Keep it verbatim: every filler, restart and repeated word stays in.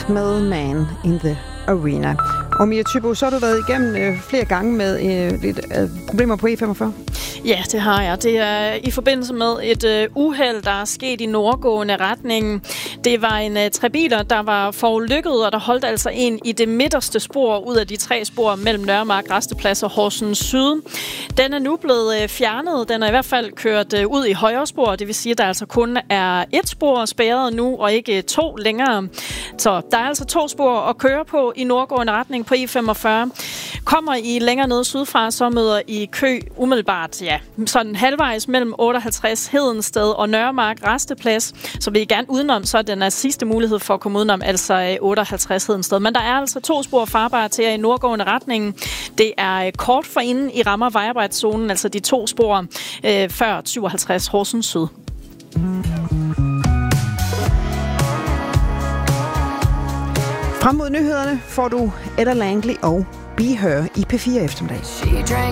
med Man in the Arena. Og Mia Thybo, så har du været igennem øh, flere gange med øh, lidt øh, problemer på E femogfyrre. Ja, det har jeg. Det er i forbindelse med et øh, uheld, der er sket i nordgående retning. Det var en øh, tre biler, der var forulykket, og der holdt altså en i det midterste spor ud af de tre spor mellem Nørremark, Rasteplads og Horsens Syd. Den er nu blevet øh, fjernet. Den er i hvert fald kørt øh, ud i højre spor. Det vil sige, at der altså kun er et spor spærret nu, og ikke to længere. Så der er altså to spor at køre på i nordgående retning på E femogfyrre. Kommer I længere ned sydfra, så møder I kø umiddelbart, ja, sådan halvvejs mellem otteoghalvtreds Hedensted og Nørremark Rasteplads. Så vil I gerne udenom, så er den er sidste mulighed for at komme udenom, altså otteoghalvtreds Hedensted. Men der er altså to spor farbare til jer i nordgående retning. Det er kort for inden I rammer vejarbejdszonen, altså de to spor øh, før syvoghalvtreds Horsens Syd. Frem mod nyhederne får du Etta Langley og Be Her i P fire eftermiddag.